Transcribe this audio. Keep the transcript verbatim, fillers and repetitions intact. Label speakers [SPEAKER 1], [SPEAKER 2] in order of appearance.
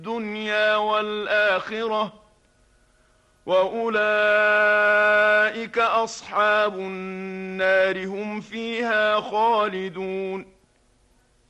[SPEAKER 1] الدنيا والآخرة، وأولئك أصحاب النار هم فيها خالدون.